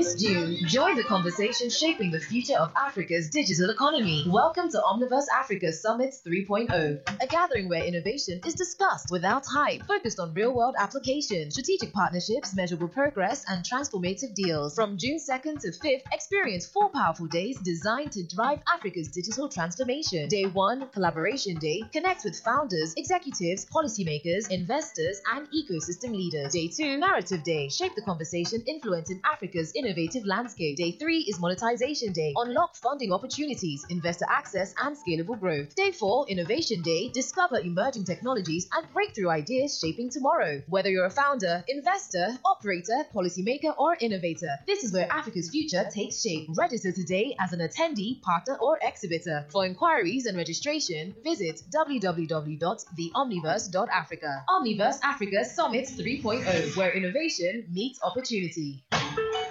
This June, join the conversation shaping the future of Africa's digital economy. Welcome to Omniverse Africa Summit 3.0, a gathering where innovation is discussed without hype, focused on real-world applications, strategic partnerships, measurable progress, and transformative deals. From June 2nd to 5th, experience 4 powerful days designed to drive Africa's digital transformation. Day 1, Collaboration Day. Connect with founders, executives, policymakers, investors, and ecosystem leaders. Day 2, Narrative Day. Shape the conversation influencing Africa's innovative landscape. Day 3 is Monetization Day. Unlock funding opportunities, investor access, and scalable growth. Day 4, Innovation Day. Discover emerging technologies and breakthrough ideas shaping tomorrow. Whether you're a founder, investor, operator, policymaker, or innovator, this is where Africa's future takes shape. Register today as an attendee, partner, or exhibitor. For inquiries and registration, visit www.theomniverse.africa. Omniverse Africa Summit 3.0, where innovation meets opportunity.